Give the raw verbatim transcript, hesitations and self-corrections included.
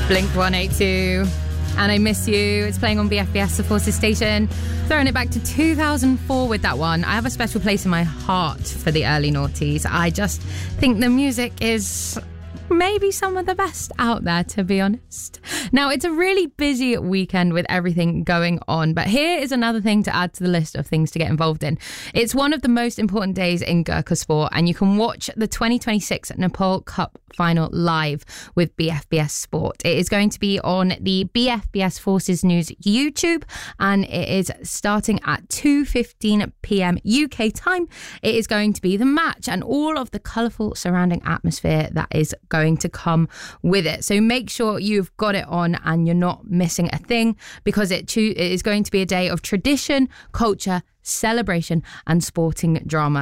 Blink one eighty-two. And I Miss You. It's playing on B F B S, the Forces station. Throwing it back to two thousand four with that one. I have a special place in my heart for the early noughties. I just think the music is maybe some of the best out there, to be honest. Now, it's a really busy weekend with everything going on, but here is another thing to add to the list of things to get involved in. It's one of the most important days in Gurkha sport, and you can watch the twenty twenty-six Nepal Cup final live with B F B S Sport. It is going to be on the B F B S Forces News YouTube, and it is starting at two fifteen p.m. U K time. It is going to be the match and all of the colourful surrounding atmosphere that is going to come with it. So make sure you've got it on and you're not missing a thing, because it, cho- it is going to be a day of tradition, culture, celebration and sporting drama.